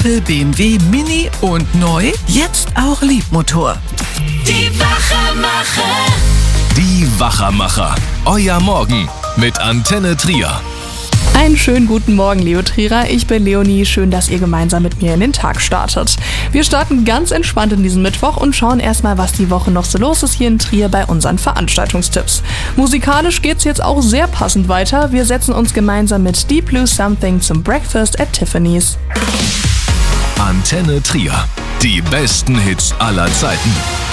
Opel, BMW, Mini und neu, jetzt auch Liebmotor. Die Wachermacher. Die Wachermacher. Euer Morgen mit Antenne Trier. Einen schönen guten Morgen, liebe Trierer. Ich bin Leonie. Schön, dass ihr gemeinsam mit mir in den Tag startet. Wir starten ganz entspannt in diesen Mittwoch und schauen erstmal, was die Woche noch so los ist hier in Trier bei unseren Veranstaltungstipps. Musikalisch geht's jetzt auch sehr passend weiter. Wir setzen uns gemeinsam mit Deep Blue Something zum Breakfast at Tiffany's. Antenne Trier. Die besten Hits aller Zeiten.